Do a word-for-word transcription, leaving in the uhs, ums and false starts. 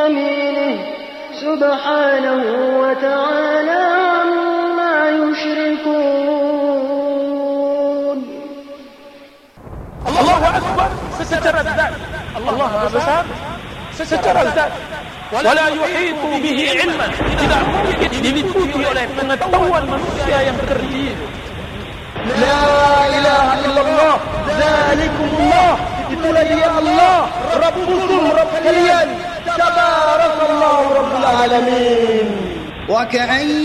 بيمينه سبحانه وتعالى عما يشركون. الله أكبر. سترى الذات. الله besar secara zat, wala yuhitu bihi ilman, tidak mungkin diliputi oleh pengetahuan manusia yang terdiri. La ilaha illallah, zalikumullah, itulah dia Allah, Rabbukum, Rabb kalian, tabarakallahu rabbul alamin. Wa ka'ay